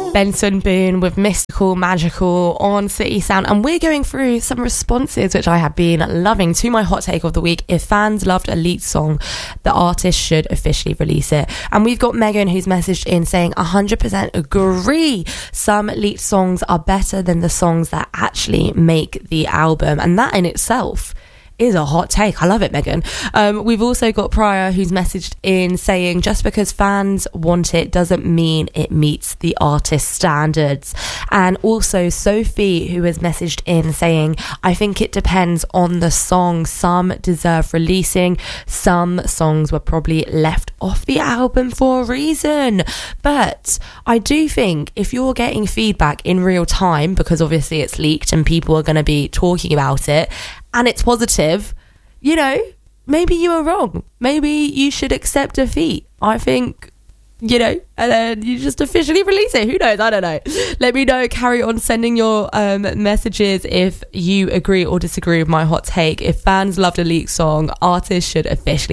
Benson Boone with Mystical Magical on City Sound, and we're going through some responses which I have been loving to my hot take of the week. If fans loved a leaked song, the artist should officially release it. And we've got Megan who's messaged in saying 100% agree. Some leaked songs are better than the songs that actually make the album, and that in itself is a hot take. I love it, Megan. We've also got Prior who's messaged in saying just because fans want it doesn't mean it meets the artist's standards. And also Sophie who has messaged in saying I think it depends on the song. Some deserve releasing, some songs were probably left off the album for a reason. But I do think if you're getting feedback in real time, because obviously it's leaked and people are going to be talking about it, and it's positive, you know, maybe you are wrong. Maybe you should accept defeat. I think, you know, and then you just officially release it. Who knows? I don't know. Let me know. Carry on sending your messages if you agree or disagree with my hot take. If fans loved a leaked song, artists should officially